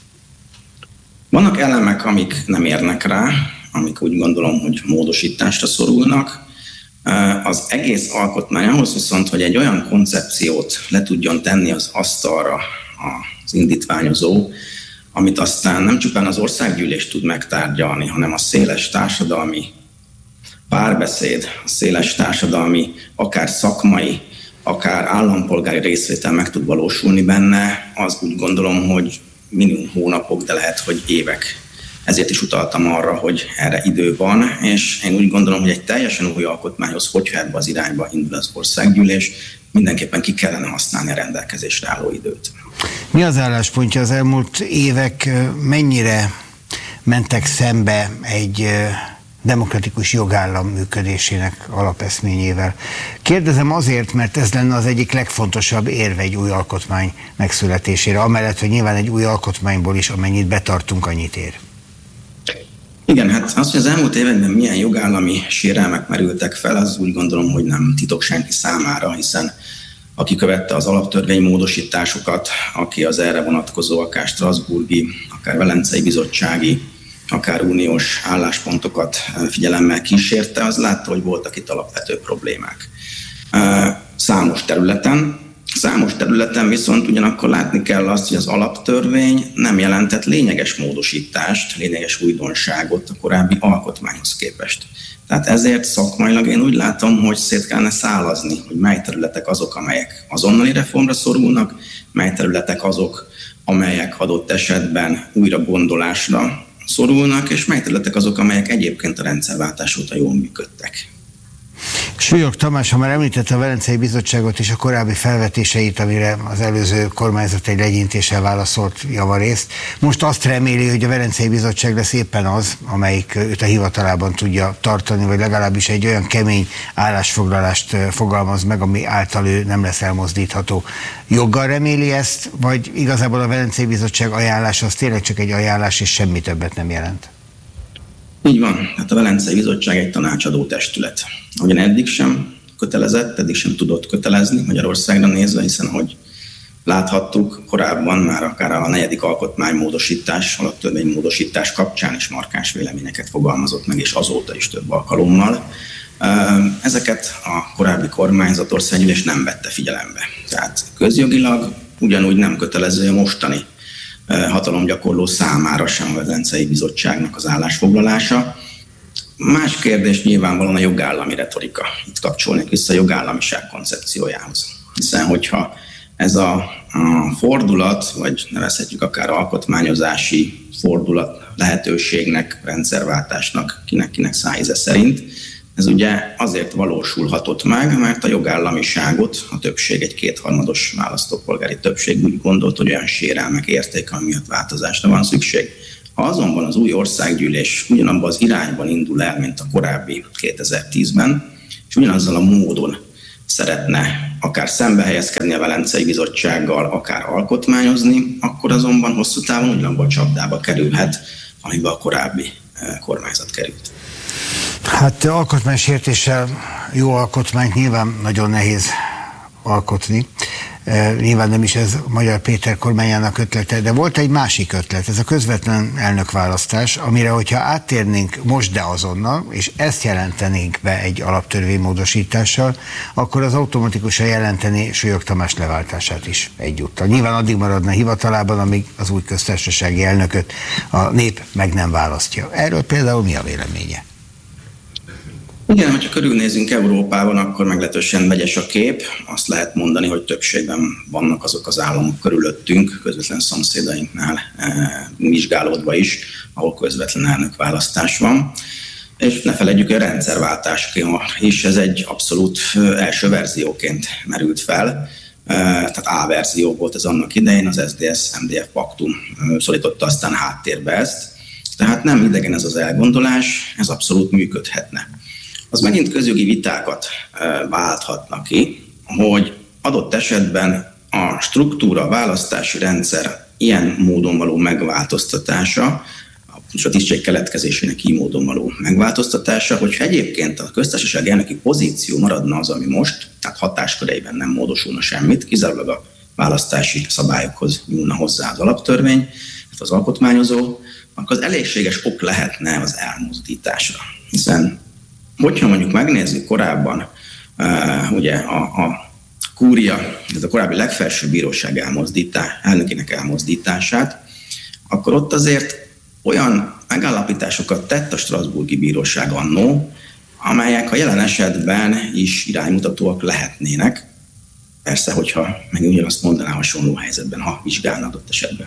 Vannak elemek, amik nem érnek rá, amik úgy gondolom, hogy módosításra szorulnak. Az egész alkotmány ahhoz viszont, hogy egy olyan koncepciót le tudjon tenni az asztalra az indítványozó, amit aztán nem csupán az országgyűlés tud megtárgyalni, hanem a széles társadalmi párbeszéd, a széles társadalmi, akár szakmai, akár állampolgári részvétel meg tud valósulni benne, az úgy gondolom, hogy minimum hónapok, de lehet, hogy évek. Ezért is utaltam arra, hogy erre idő van, és én úgy gondolom, hogy egy teljesen új alkotmányhoz, hogyha ebbe az irányba indul az országgyűlés, mindenképpen ki kellene használni a rendelkezésre álló időt. Mi az álláspontja? Az elmúlt évek mennyire mentek szembe egy demokratikus jogállam működésének alapeszményével? Kérdezem azért, mert ez lenne az egyik legfontosabb érve egy új alkotmány megszületésére, amellett, hogy nyilván egy új alkotmányból is amennyit betartunk, annyit ér. Igen, hát az, hogy az elmúlt években milyen jogállami sérelmek merültek fel, az úgy gondolom, hogy nem titok senki számára, hiszen aki követte az alaptörvény módosításokat, aki az erre vonatkozó akár strasbourgi, akár velencei bizottsági, akár uniós álláspontokat figyelemmel kísérte, az látta, hogy voltak itt alapvető problémák. Számos területen, Számos területen viszont ugyanakkor látni kell azt, hogy az alaptörvény nem jelentett lényeges módosítást, lényeges újdonságot a korábbi alkotmányhoz képest. Tehát ezért szakmailag én úgy látom, hogy szét kellene szálazni, hogy mely területek azok, amelyek azonnali reformra szorulnak, mely területek azok, amelyek adott esetben újra gondolásra szorulnak, és mely területek azok, amelyek egyébként a rendszerváltás óta jól működtek. Súlyog Tamás, ha már említette a Velencei Bizottságot és a korábbi felvetéseit, amire az előző kormányzat egy legyintéssel válaszolt javarészt, most azt reméli, hogy a Velencei Bizottság lesz éppen az, amelyik őt a hivatalában tudja tartani, vagy legalábbis egy olyan kemény állásfoglalást fogalmaz meg, ami által ő nem lesz elmozdítható. Joggal reméli ezt, vagy igazából a Velencei Bizottság ajánlása az tényleg csak egy ajánlás, és semmi többet nem jelent? Így van, hát a Velencei Bizottság egy tanácsadó testület. Ahogyan eddig sem kötelezett, eddig sem tudott kötelezni Magyarországra nézve, hiszen ahogy láthattuk, korábban már akár a negyedik alkotmánymódosítás, alaptörvénymódosítás kapcsán is markáns véleményeket fogalmazott meg, és azóta is több alkalommal. Ezeket a korábbi kormányzat országgyűlés nem vette figyelembe. Tehát közjogilag ugyanúgy nem kötelező a mostani hatalomgyakorló számára sem a Velencei Bizottságnak az állásfoglalása. Más kérdés nyilvánvalóan a jogállami retorika. Itt kapcsolnék vissza a jogállamiság koncepciójához. Hiszen, hogyha ez a, a fordulat, vagy nevezhetjük akár alkotmányozási fordulat lehetőségnek, rendszerváltásnak, kinek-kinek szájíze szerint, ez ugye azért valósulhatott meg, mert a jogállamiságot a többség, egy kétharmados választópolgári többség úgy gondolt, hogy olyan sérelmek érték, ami miatt változásra van szükség. Ha azonban az új országgyűlés ugyanabban az irányban indul el, mint a korábbi kétezer-tízben, és ugyanazzal a módon szeretne akár szembehelyezkedni a Velencei Bizottsággal, akár alkotmányozni, akkor azonban hosszú távon ugyanabban a csapdába kerülhet, amiben a korábbi kormányzat került. Hát alkotmánysértéssel jó alkotmányt nyilván nagyon nehéz alkotni. E, nyilván nem is ez Magyar Péter kormányának ötlete, de volt egy másik ötlet, ez a közvetlen elnökválasztás, amire, hogyha áttérnénk most, de azonnal, és ezt jelentenénk be egy alaptörvénymódosítással, akkor az automatikusan jelenteni Súlyog Tamás leváltását is egyúttal. Nyilván addig maradna hivatalában, amíg az új köztársasági elnököt a nép meg nem választja. Erről például mi a véleménye? Igen, hogyha körülnézünk Európában, akkor meglehetősen vegyes a kép. Azt lehet mondani, hogy többségben vannak azok az államok körülöttünk, közvetlen szomszédainknál e, vizsgálódva is, ahol közvetlen elnökválasztás van. És ne feledjük, hogy a rendszerváltás is ez egy abszolút első verzióként merült fel. E, tehát A verzió volt ez annak idején, az es zé dé es em dé ef paktum szorította aztán háttérbe ezt. Tehát nem idegen ez az elgondolás, ez abszolút működhetne. Az megint közjogi vitákat válthatnak ki, hogy adott esetben a struktúra, a választási rendszer ilyen módon való megváltoztatása, és a tisztség keletkezésének így módon való megváltoztatása, hogyha egyébként a köztársaság elnöki pozíció maradna az, ami most, tehát hatásköreiben nem módosulna semmit, kizárólag a választási szabályokhoz nyúlna hozzá az alaptörvény, tehát az alkotmányozó, akkor az elégséges ok lehetne az elmozdításra. Hiszen hogyha mondjuk megnézzük korábban uh, ugye a, a kúria, ez a korábbi legfelsőbb bíróság elmozdítá, elnökének elmozdítását, akkor ott azért olyan megállapításokat tett a Strasbourgi Bíróság annó, amelyek a jelen esetben is iránymutatóak lehetnének. Persze, hogyha meg ugyanazt mondaná hasonló helyzetben, ha vizsgálna adott esetben.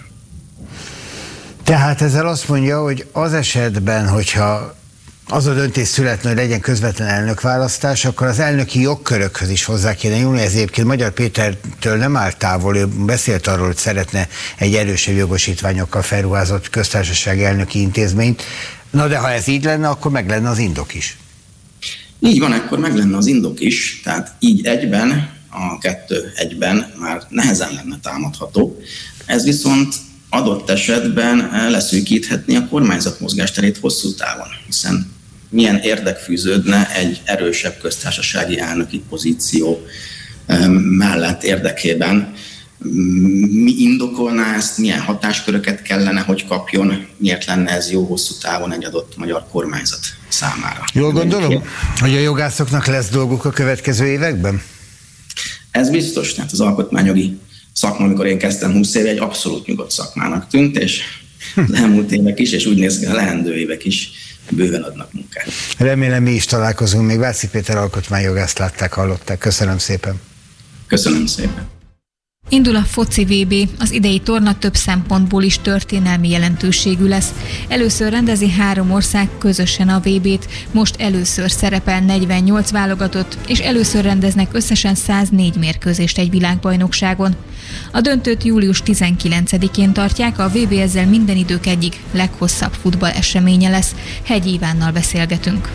Tehát ezzel azt mondja, hogy az esetben, hogyha az a döntés születne, hogy legyen közvetlen elnökválasztás, akkor az elnöki jogkörökhöz is hozzá kéne nyúlni. Ez egyébként Magyar Pétertől nem áll távol, ő beszélt arról, hogy szeretne egy erősebb jogosítványokkal felruházott köztársasági elnöki intézményt. Na de ha ez így lenne, akkor meg lenne az indok is. Így van, akkor meg lenne az indok is, tehát így egyben, a kettő egyben már nehezen lenne támadható. Ez viszont adott esetben leszűkíthetni a kormányzat mozgásterét hosszú távon, hiszen milyen érdek fűződne egy erősebb köztársasági elnöki pozíció mellett érdekében. Mi indokolná ezt, milyen hatásköröket kellene, hogy kapjon, miért lenne ez jó hosszú távon egy adott magyar kormányzat számára. Jól gondolom, hogy a jogászoknak lesz dolguk a következő években? Ez biztos, tehát az alkotmányjogi szakma, amikor én kezdtem húsz éve, egy abszolút nyugodt szakmának tűnt, és az elmúlt évek is, és úgy néz ki, a leendő évek is bőven adnak munkát. Remélem mi is találkozunk, még Váci Péter alkotmányjogászt látták, hallották. Köszönöm szépen. Köszönöm szépen. Indul a foci vé bé, az idei torna több szempontból is történelmi jelentőségű lesz. Először rendezi három ország közösen a vé bét, most először szerepel negyvennyolc válogatott, és először rendeznek összesen száznégy mérkőzést egy világbajnokságon. A döntőt július tizenkilencedikén tartják, a vé bé ezzel minden idők egyik leghosszabb futball eseménye lesz. Hegy Ivánnal beszélgetünk.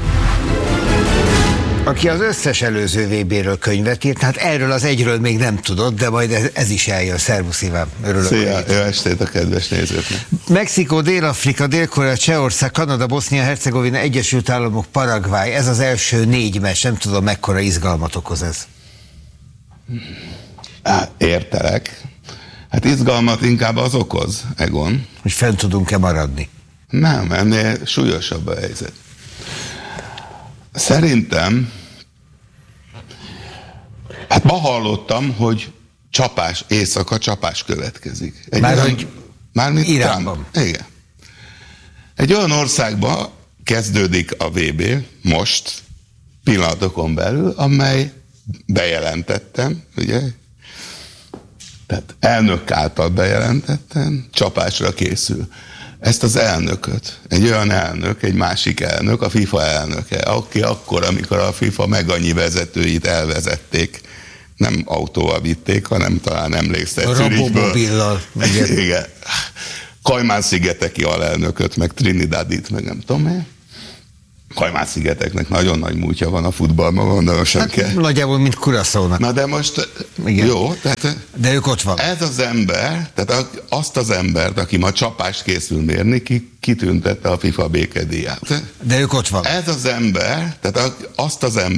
Aki az összes előző vé béről könyvet írt, hát erről az egyről még nem tudott, de majd ez, ez is eljön. Szervusz Iván, örülök. Szia, jó estét a kedves nézőknek. Mexikó, Dél-Afrika, Dél-Korea, Csehország, Kanada, Bosznia-Hercegovina, Egyesült Államok, Paraguay. Ez az első négy meccs, nem tudom mekkora izgalmat okoz ez. Á, értelek. Hát izgalmat inkább az okoz, Egon. Hogy fent tudunk-e maradni? Nem, ennél súlyosabb a helyzet. Szerintem, hát ma hallottam, hogy csapás, éjszaka csapás következik. Egy Már olyan, hogy már mint Iránban. Trump. Igen. Egy olyan országban kezdődik a vé bé most, pillanatokon belül, amely bejelentettem, ugye, tehát elnök által bejelentettem, csapásra készül. Ezt az elnököt, egy olyan elnök, egy másik elnök, a FIFA elnöke, aki akkor, amikor a FIFA meg annyi vezetőit elvezették, nem autóval vitték, hanem talán emlékszel Zürichből. Igen. Igen. Kajmán-szigeteki alelnököt, meg Trinidadit, meg nem tudom én. Kajmán-szigeteknek nagyon nagy múltja van a futballban, gondolosan hát, kell. Nagyjából, mint Curaçao-nak. Na de most, igen. Jó, tehát... De ők ott van. Ez az ember, tehát azt az embert, aki ma csapást készül mérni, ki, kitüntette a FIFA békedíját. De ők ott van. Ez az ember, tehát azt az ember,